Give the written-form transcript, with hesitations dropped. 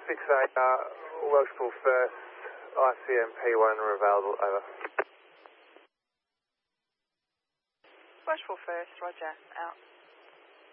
68, Welshpool First, ICM P1 are available, over. Welshpool First, roger, out.